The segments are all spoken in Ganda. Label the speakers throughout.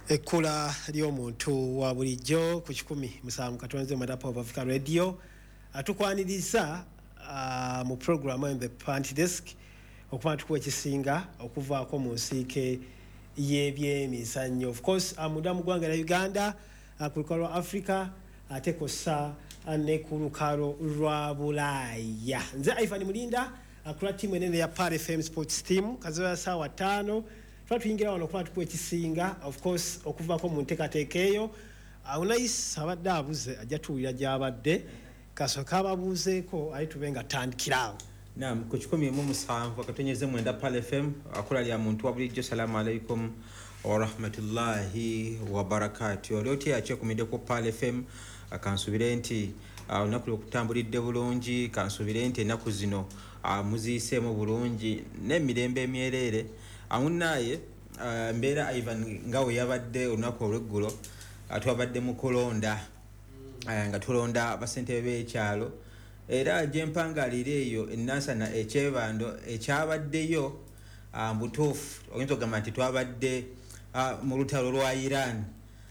Speaker 1: Ekkula ly'omuntu wa bulijjo ku 107 katonze Madapo of Africa Radio atukwaniriza mu program in the Panty Desk okuba tukuwa ekisinga okuvaako mu nsiike y'ebyemizannyo. Of course muda mu ggwanga lya Uganda ku lukalo lwa Africa ate kossa ne ku lukalo lwa Bulaaya. Nze Ivan Mulinda akula timu enene ya Par FM Sports Team kazoya sawa 5 tuyingira wano okuba tukuwa ekisinga of course okuvaako mu nteekateeka eyo. Unais abadde abuze ajja tuwulira gy'abadde kasooka ababuuzeeko aye tube nga tandikiraawo.
Speaker 2: Naam, ku 17 akatonyeze mwenda Par FM akula lya muntu wa bulijjo. Assalamu alaikum wa rahmatullahi wa barakatuh. Olyote yakyekumidde ku Par FM akansubire nti olunaku lw'okutambulidde bulungi, kansubire nti ennaku zino muziyiseemu bulungi n'emirembe emyereere. Amunaye mbeera Ivan ngawe yabadde olunaku olw'eggulo twabadde mu kulonda nga tulonda abasentebe b'ekyalo era gyempangalira eyo ennansana ekyebando ekyabaddeyo mbutuufu oyinza okugamba nti twabadde mu lutalo lwa Iran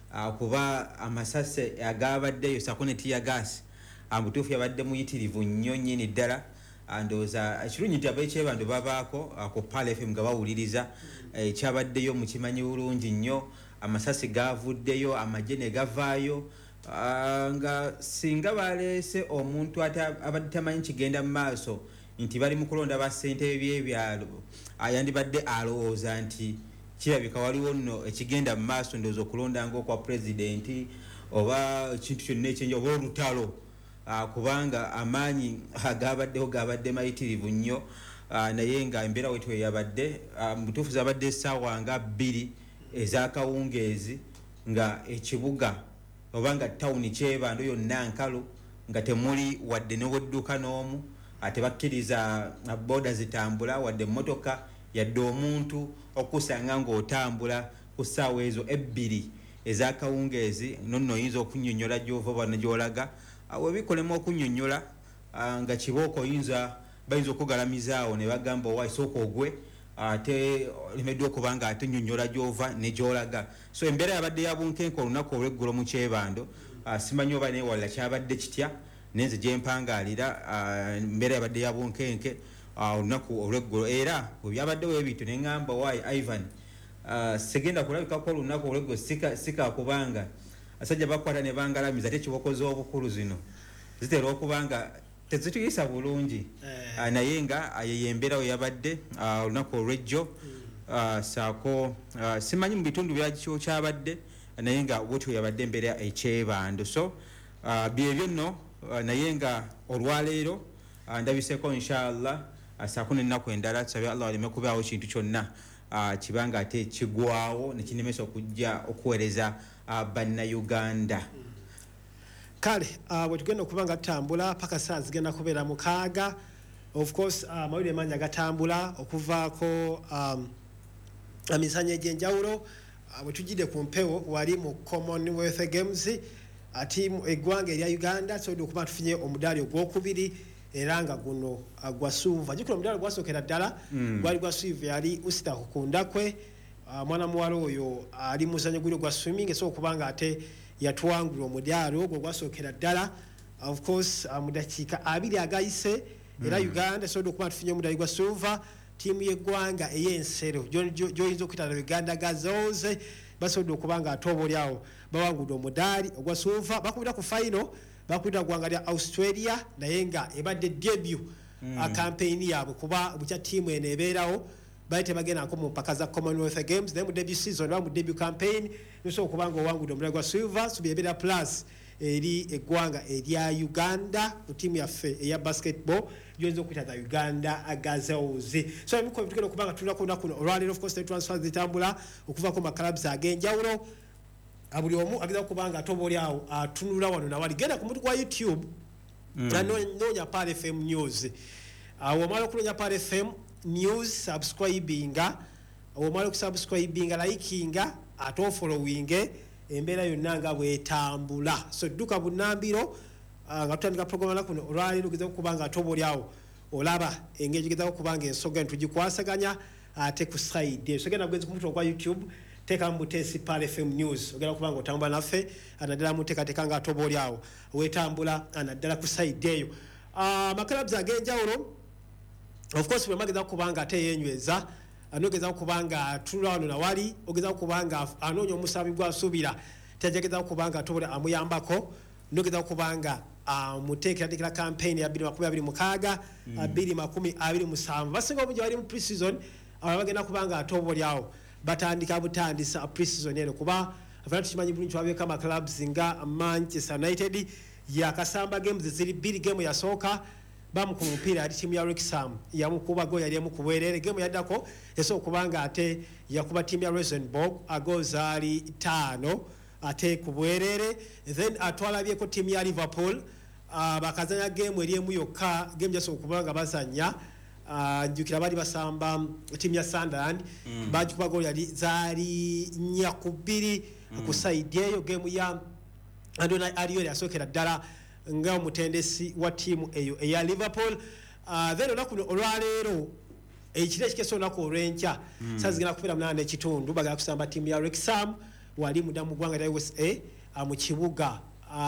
Speaker 2: kuba amasase agabaddeyo sakoneti ya gas mbutuufu yabadde muyitirivu nnyo nnyini ddala. Ndowooza ekirungi nti ab'ekyebando babaako ku Par FM nga bawuliriza ekyabaddeyo mukimanyi bulungi nnyo. Amasasi gavuddeyo, amagye ne gavaayo nga singa baleese omuntu abadde tamanyi kigenda mu maaso nti bali mu kulonda bassentebe by'ebyalo yandibadde alowooza nti kirabika waliwo nno ekigenda mu maaso, ndowooza okulonda ng'okwa pulezidenti oba ekintu kyonna ekyenja oba olutalo. Kubanga amaanyi agabaddeho gabadde mayitirivu nnyo naye nga embeera wetu eyabadde mutuufu zabadde essaawa nga 2 ez'akawungeezi nga ekibuga oba nga tawuni kyebando yonna nkalu nga temuli wadde n'owedduka n'omu ate bakkiriza booda zitambula wadde emmotoka yadde omuntu okusanga ng'otambula ku ssaawa ezo 2 ez'akawungeezi nonno oyinza okunnyonnyola gy'ova oba gy'olaga webikolemu okunnyonnyola nga kibooko bayinza okugalamizaawo ne bagamba owaayi sooka ogwe ate olemeddwa okuba nga ate nnyonnyola gy'ova ne gy'olaga. So embeera yabadde ya bunkenke olunaku olw'eggulo mu kyebando. Simanyi oba neewalira kyabadde kitya nenze gyempangaalira embeera yabadde ya bunkenke olunaku olw'eggulo era bwe byabadde weebityo ne ŋŋamba owaayi Ivan sigenda kulabikako olunaku olw'eggulo sika kubanga asajja bakwata ne bangalamiza ate kibokozi obukulu zino zitera okubanga tezituyisa bulungi naye nga yeyembeera we yabadde olunaku olw'ejjo saako simanyi mu bitundu byakyo kyabadde naye nga bwetyo yabadde embeera ekyebando. So byebyo nno naye nga olwaleero ndabiseeko inshallah saako n'ennaku endala tusabe Allah aleme kubaawo kintu kyonna kibanga ate kigwawo nekinemesa okujja okuweereza bannayuganda.
Speaker 1: Kale bwe tugenda okuba nga tutambula paka saa zigenda kubeera 6. Of course amawulire mangi agatambula okuvaako emizannyo egy'enjawulo bwe tujjidde ku mpewo wali mu Commonwealth Games tiimu eggwanga erya Uganda sobola okuba tufunye omudaali ogwokubiri era nga guno gwa Suva. Jjukira omudaali gwasookera ddala gwali gwa Suva yali Usita Kukundakwe mwana muwala oyo ali muzannyo guli gwa swimming so okubanga ate yatuwangula omudaali ogwo gwasookera ddala of course mu dakiika 2 agayise era Uganda sobola okuba tufunye omudaali gwa Suva. Tiimu y'eggwanga ey'ensero gy'oyinza okuyita na Uganda Gazelles basobodde okuba nga ate oboolyawo bawangudde omudaali ogwa Suva. Bakubira ku final bakubira ggwanga lya Australia naye nga ebadde debut campaign yaabwe kuba bukya tiimu eno ebeerawo bali tebagendako mu mpaka za Commonwealth Games naye mu debut season oba mu debut campaign nisobola okuba nga owangudde omudaali gwa Silver subyebera plus eri eggwanga erya Uganda ku tiimu yaffe eya basketball gy'oyinza okuyita the Uganda Gazelles. So emikolo bitugenda okuba nga tulina kuno olwaleero of course ne transfers zitambula okuvaako mu clubs ag'enjawulo. Buli omu ageza okuba nga atoboolyawo atunula wano nawali genda ku mutu gwa YouTube noonya Par FM News. Omala okunoonya Par FM News subscribinga omala okusubscribinga likinga ate ofollowinge embeera yonna nga bwetambula. So dduka bunnambiro nga tutandika programu kuno olwaleero ogeza okuba nga atoboolyawo olaba engeri geza okuba nga ensonga ntugyikwasaganya ate ku side so genda kugeza ku mutu gwa YouTube teka mutesi Pale FM News ogera kubanga otambula naffe anaddala muteekateeka nga ate oba oli awo weetambula anaddala ku side eyo amakalabu ag'enjawulo of course bwe mageza kubanga ate yenyweza anogeza kubanga atula wano nawali ogeza kubanga anoonya omusambi gw'asuubira tajageza kubanga atobole amuyambako nogeza kubanga muteekerateekera campaign ya 2026 2027 basinga obungi bali mu pre-season abagenda kubanga atobole awo batandika butandisa pre-season eno kuba avana tukimanyi bulungi twabeka ama clubs nga Manchester United yakasamba games ziri 2 game yasooka bamuku mpira ali timu ya Wrexham yamukuba go yali mu kubwerere game yaddako eso kubanga ate yakuba timu ya Rosenborg agoza ali 5 ate kubwerere then atwalabye ko timu ya Liverpool bakazanya game eri emu yokka game jaso kubanga bazanya njukira bali basamba timu ya Sunderland bajukuba go yali zali nyakubiri ku side eyo game ya Adonai Ariyo yasokera ddala nga mutendesi wa timu eyo eya Liverpool then olakuno olwaleero ekire kikeso nako olwenkya sazigena kupera munana ekitundu bagala kusamba timu ya Wrexham wali mudamu gwanga ya USA mu kibuga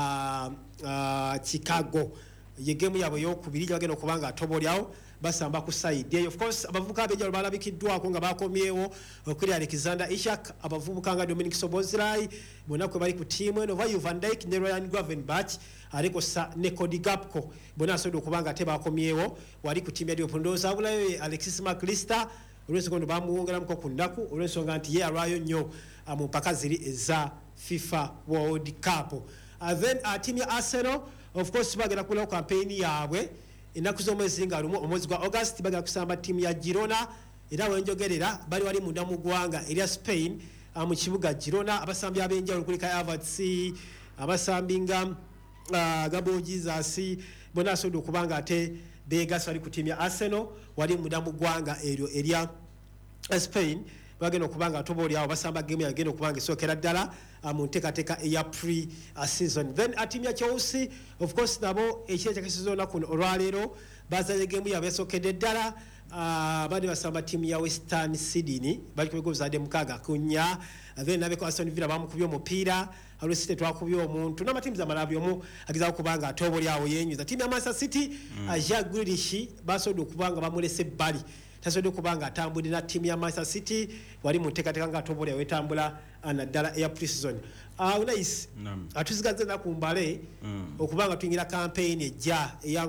Speaker 1: Chicago ye game yabo yokubiri bagenda kubanga atoboli awo basamba ku side eyo of course abavubuka abejja balabikiddwako nga bakomyewo okuli Alexander Isak abavubuka nga Dominic Szoboszlai bonako bali ku timu eno Virgil van Dijk ne Ryan Gravenberch aliko sa ne Cody Gakpo bona asodo kubanga te bakomyewo wali ku timu ya Pondoza abulayo Alexis McAllister olwensonga bamuwongera muko kundaku olwensonga nti ye alwayo nnyo mu mpaka ziri eza FIFA World Cup then timu ya Arsenal of course bagenda kula campaign yaabwe inaku z'omwezi nga lumu omwezi gwa August bagala kusamba timu ya Girona era wenjogerera bali wali munda mu ggwanga erya Spain mu kibuga Girona abasambi abenjawulo kulika Havertz abasambi nga Gabriel Jesus bona asodo kubanga ate begasa ali ku timu ya Arsenal wali munda mu ggwanga eryo erya Spain bagenda okubanga atoboli awo basamba game yagenda okubanga esokera ddala mu nteekateeka eya pre-season then timu ya Chelsea of course nabo ekiro kyakisizona kuno olwaleero bazanye game yabwe esokedde ddala bali basamba timu ya Western Sydney bali kubego zade mukaga kunya then nabeko Aston Villa bamukubye omupiira alwesite twakubye omuntu n'amatimu zamalabyo omu agiza okubanga atoboli awo yenyuza timu ya Manchester City Jack Grealish basodo okubanga bamulese bali tasodo kubanga atambulira timu ya Manchester City wali mu nteekateeka nga atobole wetambula anaddala ya pre-season Unais atuzigaze na kumbale okubanga tuyingira campaign ejja eya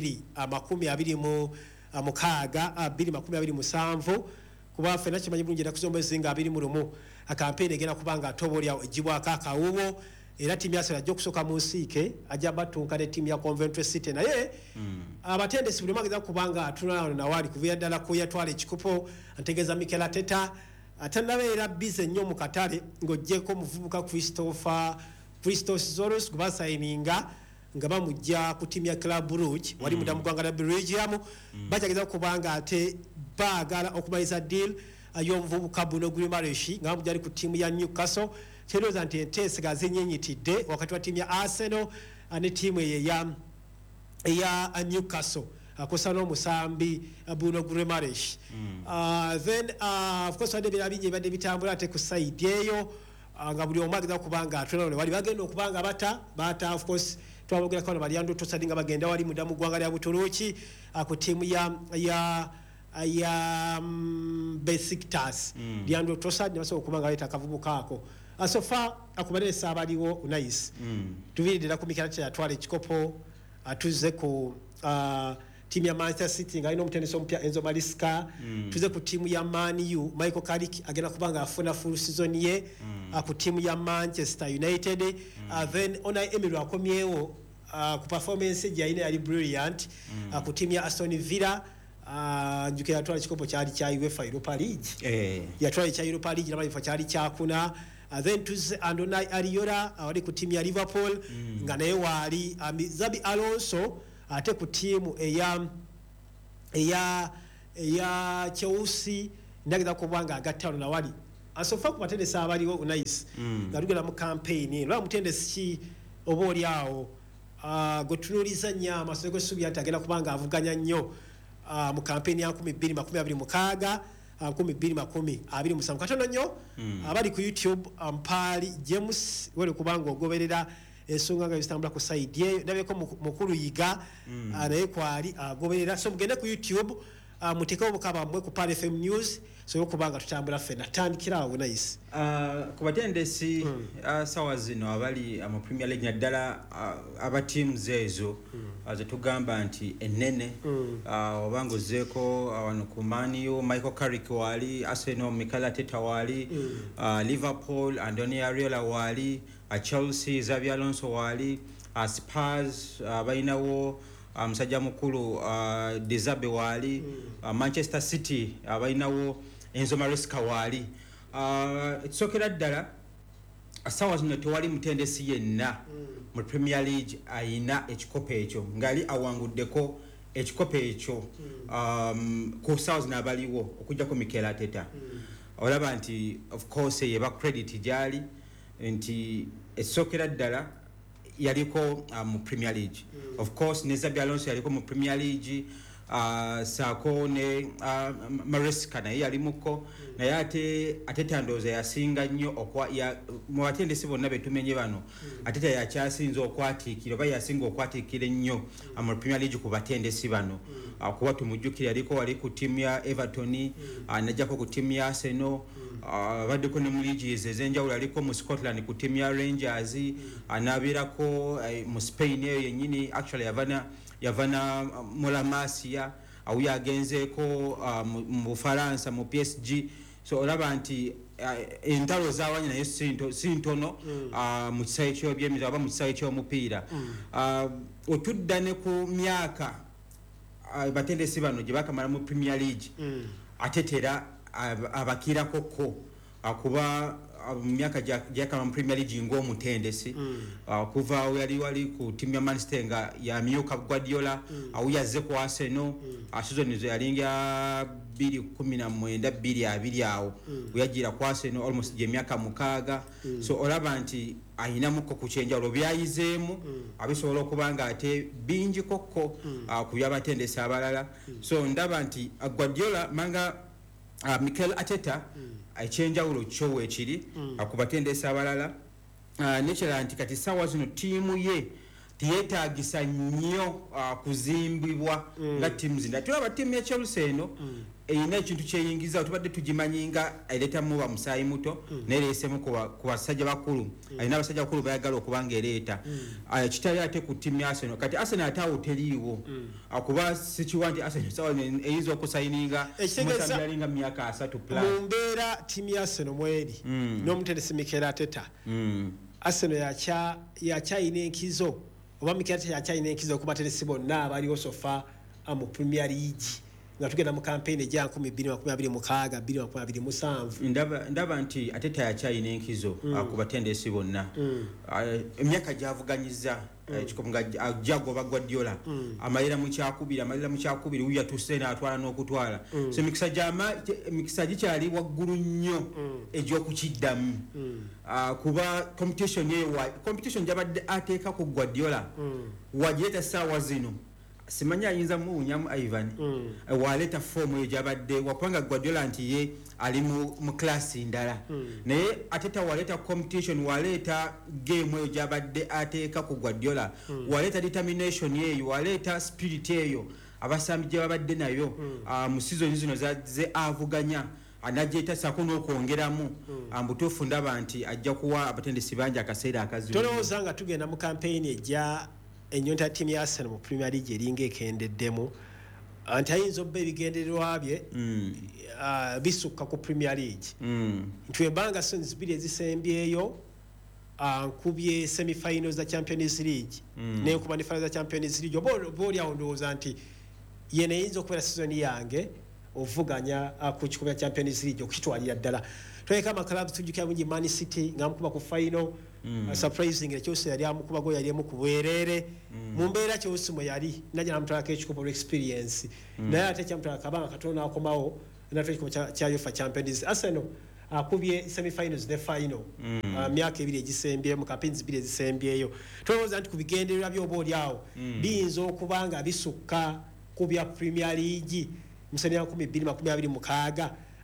Speaker 1: 2026 kuba fena kimanyi bulungi nakuzombezi nga 21 campaign egenda kubanga atobole ejibwa akawuwo era timu ya Arsenal ajja okusoka mu nsiike ajja batunka ne timu ya Coventry City naye abatendesi buli mageza kubanga atunala na wali kuvya ddala ko yatwala ekikopo antegeza Mikel Arteta atanabeera bize nnyo mu katale ng'ojjeko muvubuka Christos Zoros gubasayininga nga bamujja ku timu ya Club Brugge wali mudamu gwanga na Belgium bajageza kubanga ate baagala okumaliza deal ay'omuvubuka Bruno Guimaraes nga bamujja ali ku timu ya Newcastle Cheroza nti entesiga zinyenyitidde wakati wa timu ya Arsenal ne timu ya Newcastle akusana omusambi Bruno Guimaraes then of course wade birabinye bade bitambula ate ku side eyo nga buli omageza kubanga atwala wali bagenda okubanga bata of course twabogera kono bali ando tosadinga bagenda wali mudamu gwanga lya Buturuki ku timu ya Besiktas lyando tosadi baso okubanga leta kavubuka ako asofa akubalesa abaliwo Unais tuviridira kumikira kya twale ekikopo atuze ku timu ya Manchester City nga ino mutendesi ompya Enzo Maresca tuze ku timu ya Man U Michael Carrick agenda kubanga afuna full season ye ku timu ya Manchester United then Unai Emery akomyewo ku performance ya ine yali brilliant ku timu ya Aston Villa njuke yatwala ekikopo kyali kya UEFA Europa League yatwala kya Europa League n'abayifa kyali kyakuna then tuze Adonai Ariola awali ku timu ya Liverpool nga naye wali Xabi Alonso ate ku timu eya Chelsea ndageza kubanga agattano na wali asofa ku batendesi abaliwo Unais nga tugenda mu campaign lwa mutendesi ki oba oli awo gotunuliza nnyo amasoko subi atagenda kubanga avuganya nnyo mu campaign ya 2026 2027 katono nnyo abali ku YouTube Mpaali James wale kubanga ogoberera ensonga nga zitambula ku side eyo ndabeko mukulu yiga naye kwali agoberera so mugende ku YouTube mutekewo mukaba mwe ku Pal FM News so kubanga tutambula fena tandikira awo nice
Speaker 2: ku batendesi sawa zino abali mu Premier League naddala aba teams ezo tugamba nti enene obangozeeko wano ku Man U Michael Carrick wali Arsenal Mikel Arteta wali Liverpool Andoni Areola wali Chelsea Xabi Alonso wali Spurs balinawo musajja mukulu Dezabe wali Manchester City balinawo Enzo Maresca wali ekisokera ddala sawa zino tewali mutendesi yenna mu Premier League ayina ekikopo ekyo ngali awanguddeko ekikopo ekyo ku sawa zino abaliwo okujjako Mikel Arteta olaba nti of course yeba credit gyali nti ekisokera ddala yaliko mu Premier League of course ne Xabi Alonso yaliko mu Premier League Sako ne Maresca naye yalimuko naye Ateta ndoza yasinga nnyo mu batendesi bonna betumenye bano Ateta yakyasinza okwatikira oba yasinga okwatikira ennyo mu Premier League ku batendesi bano kuba tumujjukira yaliko wali ku timu ya Everton najjako ku timu ya Arsenal baddeko ne mu leagues ezenjawulo aliko mu Scotland ku timu ya Rangers anabeerako mu Spain eyo yennyini actually yavana Mola Masia au yagenzeeko mu Bufaransa mu PSG so olaba nti entalo zawanya naye sintono mu kisawe ky'ebyemiza oba mu kisawe ky'omupiira otudda ne ku myaka batendesi bano gye bakamala mu Premier League Atetera abakirako ko kuba myaka gyakama mu Premier League ng'omutendesi kuva yali wali ku timu ya Manchester nga yamyuka Guardiola au yazze ku Arsenal season zo yalinga 2019-2020 awo yagira ku Arsenal almost gye myaka 6 so olaba nti ayinamuko kuchenjalo byayizeemu abisobola okubanga ate bingi kokko ku byabatendesi abalala so ndaba nti Guardiola manga Mikel Arteta ayichenjawulo kyowe ekiri akubatendesa abalala nekira nti kati sawa zino tiimu ye tiyetaagisa nnyo kuzimbibwa nga tiimu zina tulaba tiimu ya Chelsea eno eyina ekintu kyeyingiza tubadde tugimanyinga ayiletamu ba musaayi muto nereesemu ku basajja bakulu ayina abasajja bakulu bayagala okubanga ereeta kitali ate ku tiimu ya Arsenal kati Arsenal ataawo teriiwo akuba sikiwa nti Arsenal sawa eyinza okusayininga musajjalinga myaka 3 plus
Speaker 1: mu mbeera tiimu ya Arsenal mweri n'omutendesi Mikel Arteta Arsenal yakyayina enkizo oba Mikel Arteta yakyayina enkizo ku batendesi bonna abaliwo sofa mu Premier League nga tugenda mu campaign ejja 2026-2027
Speaker 2: ndaba nti Ateta yakyayina enkizo ku batendesi bonna emyaka gyavuganyiza ekikomo jagoba Guardiola amalira mu kyakubiri uya tusena atwala n'okutwala so mikisa gikyali waggulu nnyo egy'okukiddamu kuba competition gyabadde ateeka ku Guardiola wajeeta saawa zino simanya ayinza muwunyamu Ivan waleta form ejabadde wakubanga Guardiola nti ye ali mu class ndala naye Ateta waleta competition waleta game ejabadde ateeka ku Guardiola waleta determination yeyo waleta spirit yeyo abasambi gye babadde nayo mu season zino ze avuganya anajeta sako n'okwongeramu ambutuufu ndaba nti ajja kuwa abatendesi bangi akaseera akazibu
Speaker 1: tolowooza nga tugenda mu campaign ejja enyonta timu ya Arsenal mu Premier League eringa ekendeddemu anti ayinza obba ebigendererwa bye bisukka ku Premier League ntwebanga seasons 2 ezisembyeyo nkubye semi-finals za Champions League nenkuba ne finals za Champions League oba awo ndowooza nti yena eyinza okubeera season yange ovuganya ku kikuba kya Champions League okukitwalira ddala tweka amakalabu tujjukira bungi Man City ng'amukuba ku final surprising Chelsea yali amukuba go yali ku bwerere mu mbeera Chelsea mwe yali najja namutwalako ekikopo experience naye ate kyamutwala kabanga katono akomawo natwe ekikopo kya UEFA Champions Arsenal akubye semi-finals ne final myaka 2 egisembye mu campaigns 2 ezisembyeyo tulowooza nti ku bigendererwa by'obooli awo biyinza okubanga bisukka ku bya Premier League musani ya 2026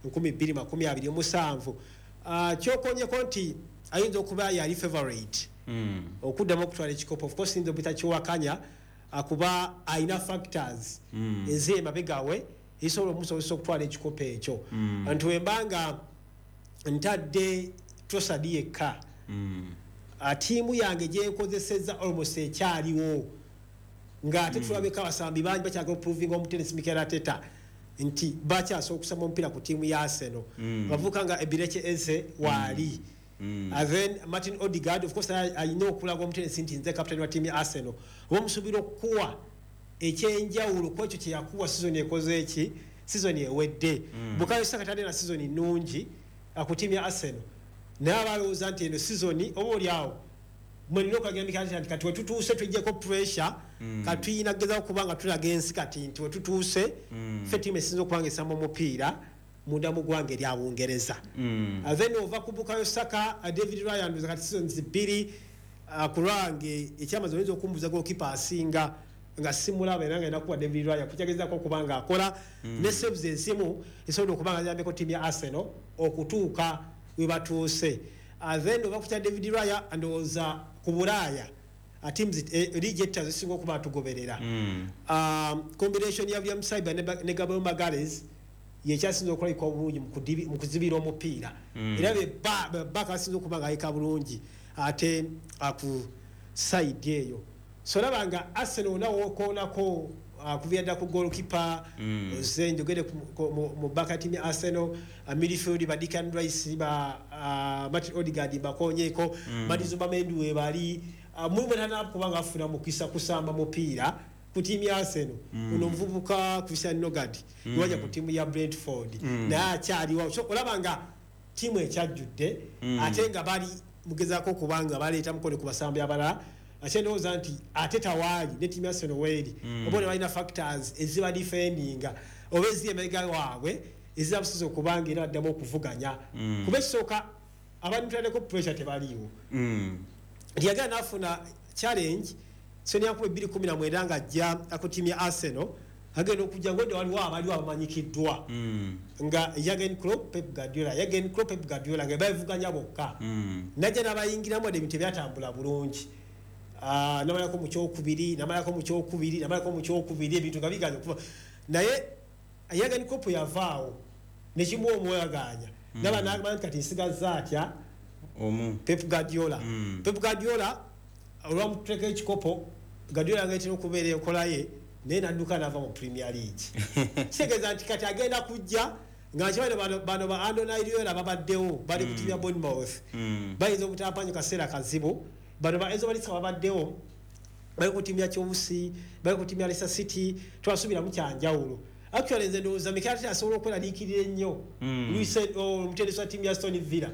Speaker 1: 2027 kyokonyeko nti ayinza okuba yali favorite okuddamu okutwala ekikopo. Of course nzo bitakiwakanya kuba ayina factors eziri emabegawe ezisobola omusobozesa okutwala ekikopo ekyo. Nti wembanga ntadde Trossard yekka tiimu yange gyekozeseza almost ekyaliwo ng'ate tulabeko abasambi bangi bakyagala okuprovinga omutenesi Mikel Arteta nti bakyasobola okusamba omupiira ku tiimu ya Arsenal. Bavuka nga Eberechi Eze waali then Martin Odegaard of course alina okulaga omutenesi nti nze kapitaani wa tiimu ya Arsenal oba omusuubira okukuwa ekyenjawulo ku ekyo kyeyakuwa sizoni ekoze eki sizoni ewedde. Bukayo Saka tadde na sizoni nnungi ku tiimu ya Arsenal naye abalowooza nti eno sizoni oba oliawo mwenina okagambika nti kati wetutuuse tujjeko pressure katuyina kugezaho kubanga tulaga ensi kati nti wetutuuse ffe tiimu esinza okubanga esamba omupiira munda mu ggwanga eri Abungereza. Then ova ku Bukayo Saka David Raya ndoza kati seasons 2 ku lwange ekyamaze oyinza okumbuza goalkeeper asinga nga simulaba era nga enakuwa David Raya kukyagezako okubanga akola ne saves ezimu esobola okubanga ayambeko tiimu ya Arsenal okutuuka we batuuse. Then ova kutya David Raya ndowooza ku Bulaaya teams rejectors ezisinga okuba tugoberera combination ya William Saliba ne Gabriel Magalhaes yekyasinza okulayika obulungi mu kuzibira omupiira era baka asinza okuba nga ayika bulungi ate ku side eyo. So labanga Arsenal nawo okoonako kuviira ku goalkeeper njogere mu baka timu ya Arsenal midfield ba Declan Rice ba Martin Odegaard bakonyeeko Madison Bamendu we bali mubetana kubanga afuna mukisa kusamba mupiira ku tiimu ya Arsenal uno mvubuka Christian Nogard waja ku tiimu ya Brentford naye akyaliwo. So olabanga tiimu ekyajjudde ate nga bali mugezaako kubanga baleeta mukono ku basambi abalala akyendowooza nti ate tawaali ne tiimu ya Arsenal weeri oba ne balina factors eziba defendinga oba eziri emabega waabwe ezibabusiza okubanga era baddamu okuvuganya kuba ekisooka abantu tuladdeko pressure tebaliiwo. Yagala n'afuna challenge Soni yakuba 2019 nga ajja ku tiimu ya Arsenal agenda okujja ng'odde waliwo abaliwo abamanyikiddwa nga Jurgen Klopp Pep Guardiola nga bavuganya bokka najja n'abayingiramu wadde ebintu byatambula bulungi namalako mu kyokubiri ebintu nga biganya okuva naye Jurgen Klopp yavaawo nekimuwa omweganya naba n'agamba nti kati nsigazza atya Pep Guardiola olwamuteeka ekikopo Guardiola ngaetera okubeera enkola ye naye nadduka nava mu Premier League kitegeeza nti kati agenda kujja nga nkimanyi bano ba Andon Iraola babaddewo bali ku tiimu ya Bournemouth bayinza obutampanya kaseera kazibu. Bano ba Enzo Maresca babaddewo bali ku tiimu ya Chelsea bali ku tiimu ya Leicester City twasubiramu kyanjawulo. Actually nze ndowooza Mikel Arteta asobola okweraliikirira ennyo omutendesi wa tiimu ya Aston Villa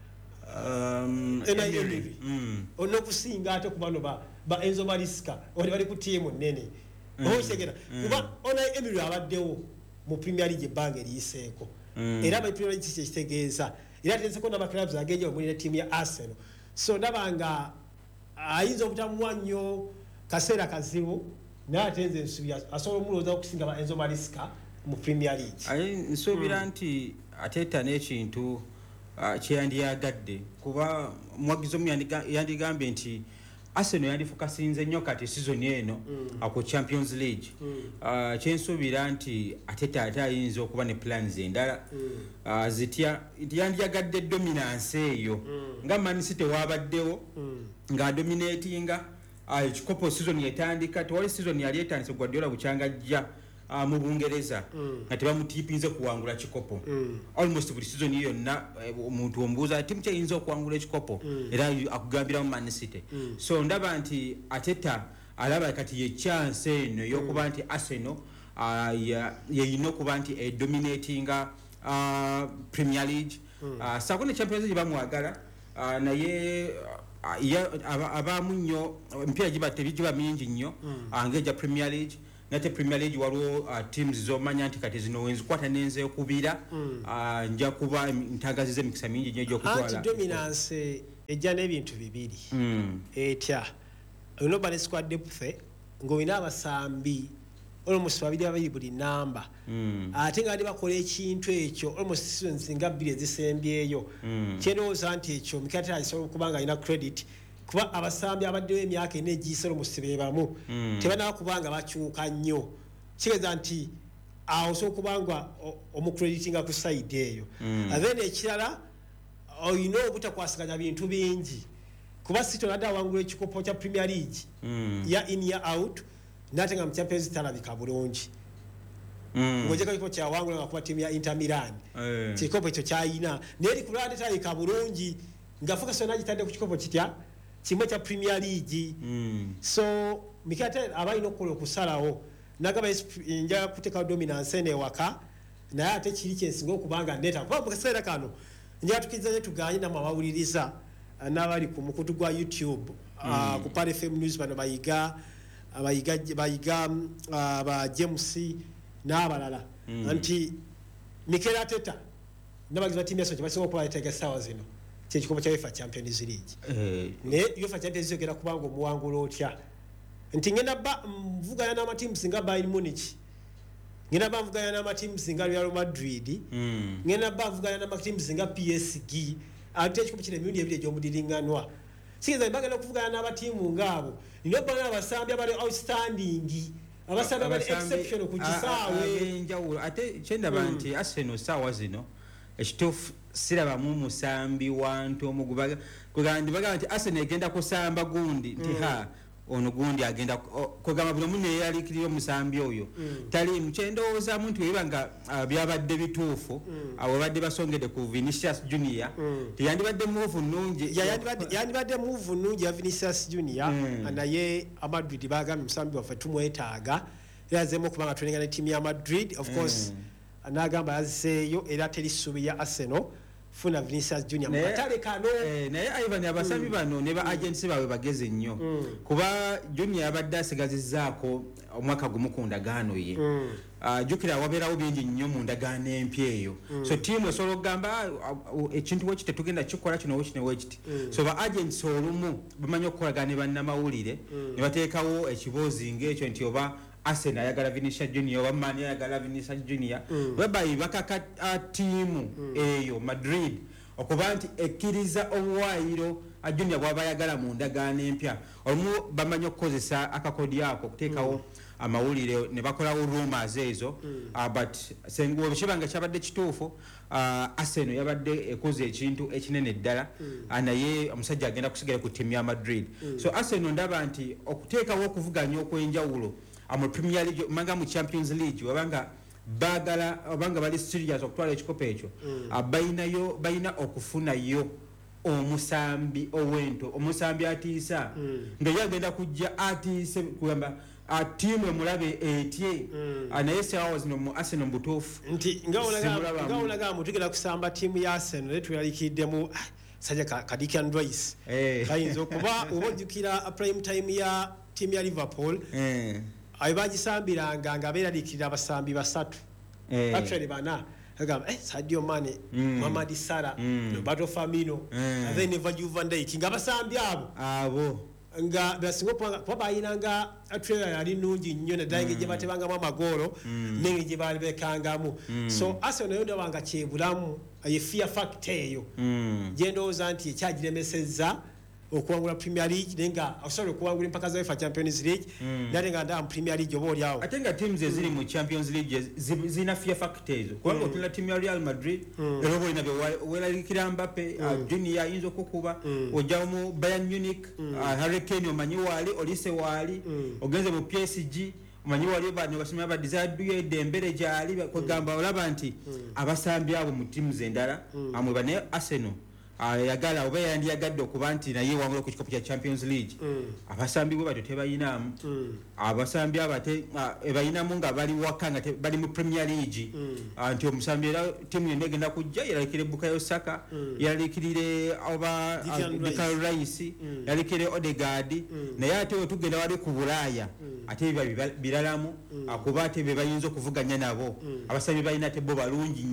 Speaker 1: onokusinga ate ku bano ba Enzo Maresca bali ku tiimu nnene okitegeera kuba Unai Emery abaddewo mu Premier League ebbanga eriyiseeko era aba Premier League kyekitegeeza era ateeseko n'amaclubs agenja omulina tiimu ya Arsenal. So ndabanga ayinza obutamuwa nnyo kaseera kazibu naye ate nze nsuubira asobola omulowooza okusinga ba Enzo Maresca mu Premier League.
Speaker 2: Nsuubira nti Arteta n'ekintu kyeyandiyagadde kuba muwagizi omu yandigambye nti Arsenal yandifokasinze nnyo kati season eno ku Champions League. Kyensuubira nti Arteta ate ayinza okuba ne plans endala zitya yandiyagadde dominance eyo nga Man City wabaddewo ng'adominatinga ekikopo season yetandika tewali season yali etandise Guardiola bukyangajja mu Bungereza nga tebamutiipinze kuwangula kikopo almost buli season yonna omuntu omubuuza tiimu kyeyinza okuwangula ekikopo era akugambiramu Man City. So ndaba nti Arteta alaba kati ye chance eno y'okuba nti Arsenal yeyina okuba nti edominatinga Premier League saako ne Champions League bamwagala naye abamu nnyo emipiira giba mingi nnyo ng'egya Premier League nate Premier League waliwo teams zomanya nti kati zino wenzikwata nenze okubira nja kuba ntagazize emikisa mingi nnyo egy'okutwala
Speaker 1: anti-dominance ejja n'ebintu bibiri etya olina balance squad depth ng'olina abasambi almost babiri buli namba ate nga bakola ekintu ekyo almost seasons nga 2 ezisembyeyo kyendowooza nti ekyo Mikata asobola kubanga alina credit kuba abasambi abaddewo emyaka ene egisero mu sibebamu tebanaba kubanga bakyuka nnyo kigeza nti awo so kubanga omucreditinga ku side eyo then ekirala oyina obutakwasaganya bintu bingi kuba City nadda awangula ekikopo kya Premier League ya in year out natenga mu Champions talabika bulungi ngojeka kiko kya wangula nga kuba timu ya Inter Milan kikopo ekyo kyayina neri kulande talika bulungi nga focus onagitadde ku kikopo kitya kimwe kya Premier League so Mikata abayina okukola okusalawo nagaba nja kuteka dominance ene waka naye ate kiri kyensinga okubanga ndeta kuba mu kaseera kano nja tukizanye tuganye namawuliriza n'abali ku mukutu gwa YouTube ku Pale FM News bano bayiga ba James n'abalala anti Mikel Arteta n'abagizi ba timu ya Sochi basinga okuba yatega sawa zino kyekikopo kya UEFA Champions League ne UEFA Champions League era kubanga omuwangula otya nti ngenda ba mvuganya n'amatimu singa Bayern Munich ngenda ba mvuganya n'amatimu singa Real Madrid ngenda ba mvuganya n'amatimu singa PSG ate ekikopo kino emirundi ebiri egy'omudiringanwa sigeza bagenda okuvuganya n'abatimu ngaabo nino bana abasambi abali outstanding abasambi abali exceptional ku kisaawe
Speaker 2: enjawulo ate kyendaba nti Arsenal saawa zino ekituufu sirabamu musambi wantu omugubaga kugandi bagamba nti Arsenal egenda kusamba gundi nti ono gundi agenda kugamba buli omuntu eyalikirira omusambi oyo tali mukyendowooza muntu ebanga byabadde bituufu abo badde basongedde ku Vinicius Junior teyandibadde move nnungi
Speaker 1: yandibadde move nnungi ya Vinicius Junior naye Madrid bagambye musambi waffe tumwetaaga yazemu okubanga tulengana timu ya Madrid of course anagamba yaziseeyo era teri ssuubi ya Arsenal funa Vinicius Junior mukatale kano
Speaker 2: naye Ivan abasambi bano ne ba agents bawe bageze nnyo kuba Junior abadde asigazizzaako omwaka gumu ku ndagaano ye jukira wabeerawo bingi nnyo mu ndagaano empya eyo so tiimu esobola okugamba ekintu wekiti tetugenda kikola kino wekiti so ba agents olumu bamanyi okukolagana ne bannamawulire ne bateekawo ekiboozi ng'ekyo nti oba Arsenal ayagala Vinicius Junior oba Man ayagala Vinicius Junior babayi bakaka tiimu eyo Madrid okuba nti ekkiriza obuwaayiro Junior bw'aba ayagala mu ndagaano empya olumu bamanyi okukozesa akakodi ako okuteekawo amawulire ne bakolawo rumors ezo but senguwe bishibanga kyabadde kituufu Arsenal yabadde ekoze ekintu ekinene ddala naye omusajja agenda kusigala ku tiimu ya Madrid so Arsenal ndaba nti okuteekawo okuvuganya okwenjawulo mu Premier League manga mu Champions League wabanga bagala wabanga bali serious okutwala ekikopo ekyo bayina okufunayo omusambi owento omusambi atiisa ng'eyagenda kujja atiise kugamba tiimu emulabe etye naye sawa zino mu Arsenal butuufu
Speaker 1: nti ngaolaga mutugenda kusamba tiimu ya Arsenal netulalikiriddemu sajja Declan Rice kayinza okuba obojjukira prime time ya tiimu ya Liverpool ayo bagisambiranga nga beeralikirira abasambi basatu actually bana agamba Sadio Mane Mohamed Salah Roberto Firmino and then Virgil van Dijk nga abasambi abo nga basinga kuba bayinanga trailer yali nnungi nnyo naddala gye batebangamu amagoolo nenge gye baali bekangamu so Arsenal nayo ndabanga kyebulamu ye fear factor eyo gye ndowooza nti ekyagiremesezza okuwangula Premier League nenga asobola okuwangula empaka za UEFA Champions League natenga nda mu Premier League oba oliawo
Speaker 2: ate nga teams eziri mu Champions League zina fear factors kubanga otula timu ya Real Madrid era boina welalikira Mbappe Junior ayinza okukuba ojja mu Bayern Munich Harry Kane omanyi wali Olise wali ogenze mu PSG omanyi wali bano basimya ba Desire Dembele gyali kugamba olaba nti abasambi abo mu teams endala amwe bane Arsenal yagala oba yandiyagadde okuba nti naye wangula ku kikopo kya Champions League abasambi bwe batyo tebayinamu abasambi abate bayinamu nga bali waka nga bali mu Premier League nti omusambi era tiimu yonna egenda kujja yalalikire Bukayo Saka yalalikirire oba Declan Rice yalalikire Odegaard naye ate wetugenda wali ku Bulaaya ate biralamu akuba ate be bayinza okuvuganya nabo abasambi balina ate bo balungi